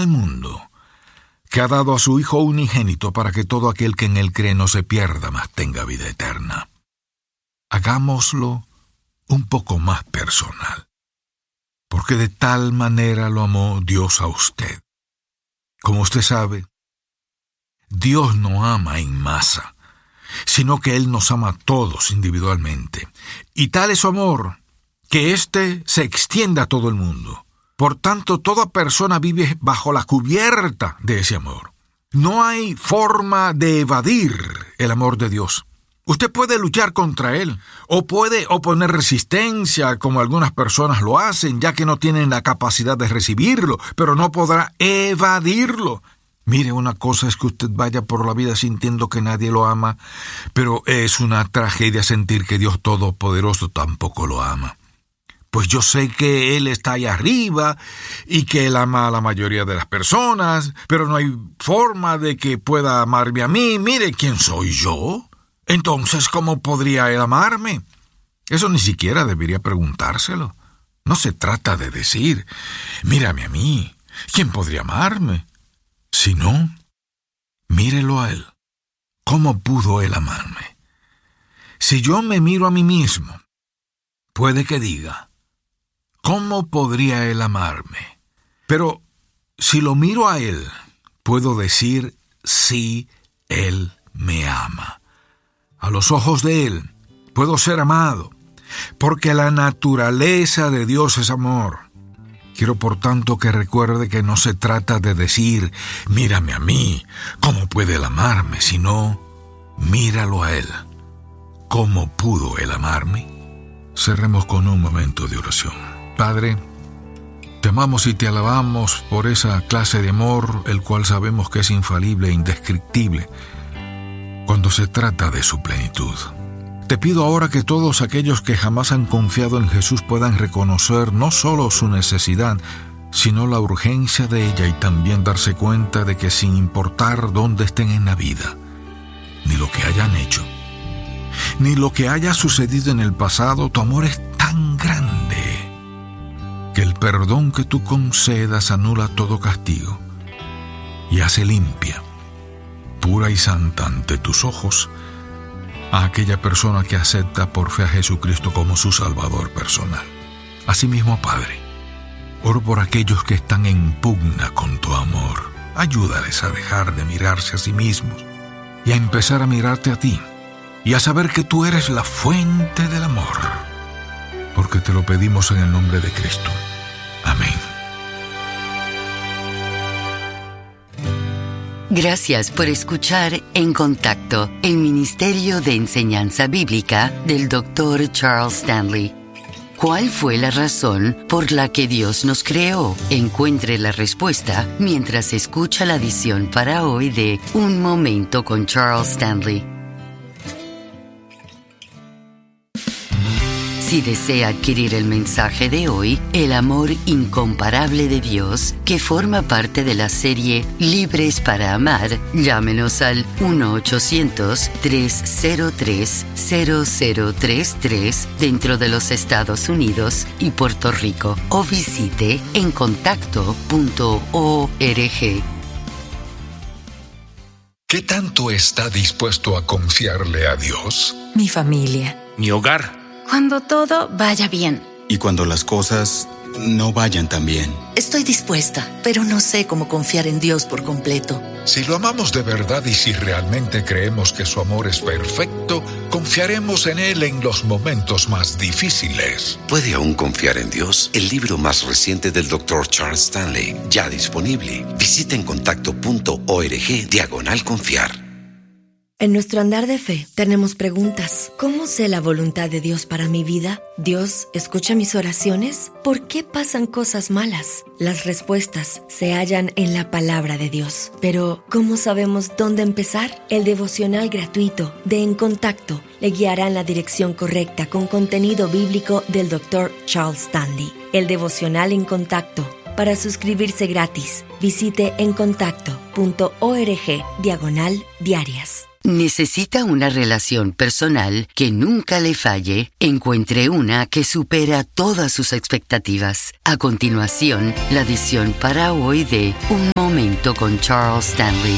al mundo, que ha dado a su Hijo unigénito para que todo aquel que en él cree no se pierda, mas tenga vida eterna. Hagámoslo un poco más personal, porque de tal manera lo amó Dios a usted. Como usted sabe, Dios no ama en masa, sino que Él nos ama a todos individualmente. Y tal es su amor, que éste se extiende a todo el mundo. Por tanto, toda persona vive bajo la cubierta de ese amor. No hay forma de evadir el amor de Dios. Usted puede luchar contra Él, o puede oponer resistencia, como algunas personas lo hacen, ya que no tienen la capacidad de recibirlo, pero no podrá evadirlo. Mire, una cosa es que usted vaya por la vida sintiendo que nadie lo ama, pero es una tragedia sentir que Dios Todopoderoso tampoco lo ama. Pues yo sé que Él está ahí arriba y que Él ama a la mayoría de las personas, pero no hay forma de que pueda amarme a mí. Mire, ¿quién soy yo? Entonces, ¿cómo podría Él amarme? Eso ni siquiera debería preguntárselo. No se trata de decir, mírame a mí, ¿quién podría amarme? Si no, mírelo a Él. ¿Cómo pudo Él amarme? Si yo me miro a mí mismo, puede que diga, ¿cómo podría Él amarme? Pero si lo miro a Él, puedo decir, sí, Él me ama. A los ojos de Él puedo ser amado, porque la naturaleza de Dios es amor. Quiero por tanto que recuerde que no se trata de decir, mírame a mí, ¿cómo puede Él amarme? Sino, míralo a Él. ¿Cómo pudo Él amarme? Cerremos con un momento de oración. Padre, te amamos y te alabamos por esa clase de amor, el cual sabemos que es infalible e indescriptible cuando se trata de su plenitud. Te pido ahora que todos aquellos que jamás han confiado en Jesús puedan reconocer no solo su necesidad, sino la urgencia de ella, y también darse cuenta de que sin importar dónde estén en la vida, ni lo que hayan hecho, ni lo que haya sucedido en el pasado, tu amor es tan grande que el perdón que tú concedas anula todo castigo y hace limpia, pura y santa ante tus ojos a aquella persona que acepta por fe a Jesucristo como su Salvador personal. Asimismo, Padre, oro por aquellos que están en pugna con tu amor. Ayúdales a dejar de mirarse a sí mismos y a empezar a mirarte a ti y a saber que tú eres la fuente del amor, porque te lo pedimos en el nombre de Cristo. Amén. Gracias por escuchar En Contacto, el Ministerio de Enseñanza Bíblica del Dr. Charles Stanley. ¿Cuál fue la razón por la que Dios nos creó? Encuentre la respuesta mientras escucha la edición para hoy de Un Momento con Charles Stanley. Si desea adquirir el mensaje de hoy, El amor incomparable de Dios, que forma parte de la serie Libres para Amar, llámenos al 1-800-303-0033 dentro de los Estados Unidos y Puerto Rico, o visite encontacto.org. ¿Qué tanto está dispuesto a confiarle a Dios? Mi familia. Mi hogar. Cuando todo vaya bien. Y cuando las cosas no vayan tan bien. Estoy dispuesta, pero no sé cómo confiar en Dios por completo. Si lo amamos de verdad y si realmente creemos que su amor es perfecto, confiaremos en Él en los momentos más difíciles. ¿Puede aún confiar en Dios? El libro más reciente del Dr. Charles Stanley, ya disponible. Visita encontacto.org/confiar. En nuestro andar de fe tenemos preguntas. ¿Cómo sé la voluntad de Dios para mi vida? ¿Dios escucha mis oraciones? ¿Por qué pasan cosas malas? Las respuestas se hallan en la palabra de Dios. Pero, ¿cómo sabemos dónde empezar? El devocional gratuito de En Contacto le guiará en la dirección correcta con contenido bíblico del Dr. Charles Stanley. El devocional En Contacto. Para suscribirse gratis, visite encontacto.org/diarias. ¿Necesita una relación personal que nunca le falle? Encuentre una que supera todas sus expectativas. A continuación, la edición para hoy de Un Momento con Charles Stanley.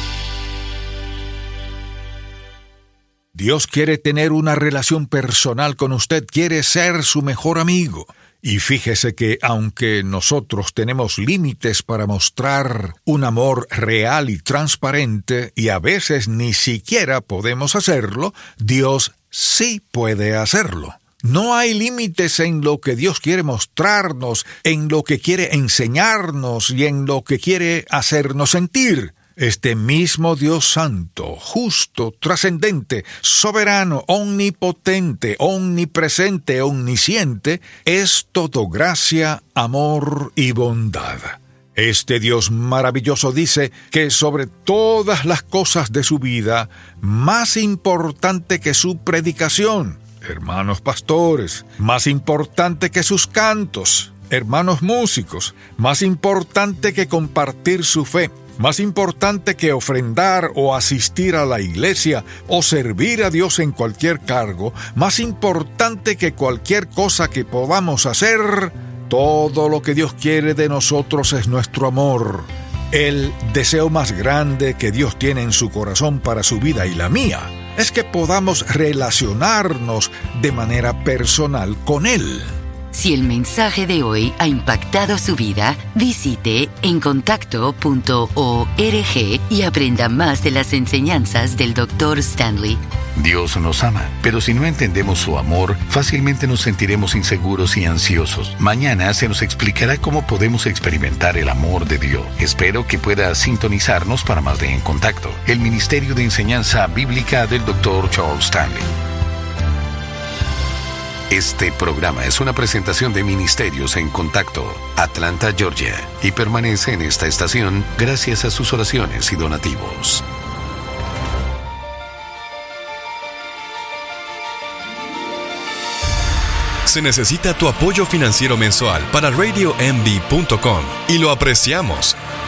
Dios quiere tener una relación personal con usted, quiere ser su mejor amigo. Y fíjese que aunque nosotros tenemos límites para mostrar un amor real y transparente, y a veces ni siquiera podemos hacerlo, Dios sí puede hacerlo. No hay límites en lo que Dios quiere mostrarnos, en lo que quiere enseñarnos y en lo que quiere hacernos sentir. Este mismo Dios santo, justo, trascendente, soberano, omnipotente, omnipresente, omnisciente, es todo gracia, amor y bondad. Este Dios maravilloso dice que sobre todas las cosas de su vida, más importante que su predicación, hermanos pastores, más importante que sus cantos, hermanos músicos, más importante que compartir su fe, más importante que ofrendar o asistir a la iglesia o servir a Dios en cualquier cargo, más importante que cualquier cosa que podamos hacer, todo lo que Dios quiere de nosotros es nuestro amor. El deseo más grande que Dios tiene en su corazón para su vida y la mía es que podamos relacionarnos de manera personal con Él. Si el mensaje de hoy ha impactado su vida, visite encontacto.org y aprenda más de las enseñanzas del Dr. Stanley. Dios nos ama, pero si no entendemos su amor, fácilmente nos sentiremos inseguros y ansiosos. Mañana se nos explicará cómo podemos experimentar el amor de Dios. Espero que pueda sintonizarnos para más de En Contacto, el Ministerio de Enseñanza Bíblica del Dr. Charles Stanley. Este programa es una presentación de Ministerios en Contacto, Atlanta, Georgia, y permanece en esta estación gracias a sus oraciones y donativos. Se necesita tu apoyo financiero mensual para RadioMD.com y lo apreciamos.